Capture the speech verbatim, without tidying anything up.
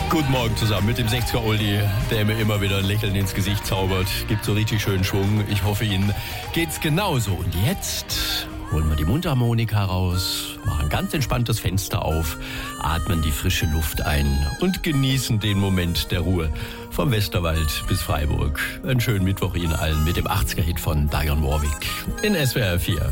Guten Morgen zusammen mit dem sechziger-Oldie, der mir immer wieder ein Lächeln ins Gesicht zaubert. Gibt so richtig schönen Schwung. Ich hoffe, Ihnen geht's genauso. Und jetzt holen wir die Mundharmonika raus, machen ganz entspannt das Fenster auf, atmen die frische Luft ein und genießen den Moment der Ruhe. Vom Westerwald bis Freiburg. Einen schönen Mittwoch Ihnen allen mit dem achtziger-Hit von Dionne Warwick in S W R vier.